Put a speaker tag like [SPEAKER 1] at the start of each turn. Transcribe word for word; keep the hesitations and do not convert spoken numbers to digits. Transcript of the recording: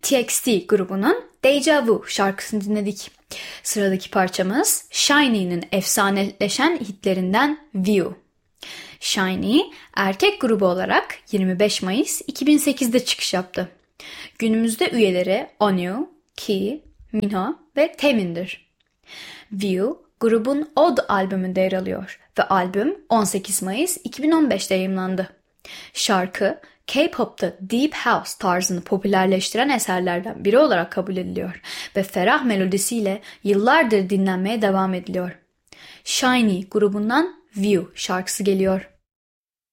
[SPEAKER 1] T X T grubunun Deja Vu şarkısını dinledik. Sıradaki parçamız SHINee'nin efsaneleşen hitlerinden View. SHINee erkek grubu olarak yirmi beş Mayıs iki bin sekizde çıkış yaptı. Günümüzde üyeleri Onew, Key, Minho ve Taemin'dir. View grubun Odd albümünde yer alıyor ve albüm on sekiz Mayıs iki bin on beşte yayımlandı. Şarkı K-pop'ta Deep House tarzını popülerleştiren eserlerden biri olarak kabul ediliyor ve ferah melodisiyle yıllardır dinlenmeye devam ediliyor. SHINee grubundan View şarkısı geliyor.